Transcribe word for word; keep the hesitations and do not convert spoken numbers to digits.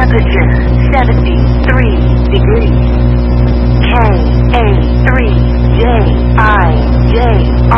Temperature seventy-three degrees. K A three J I J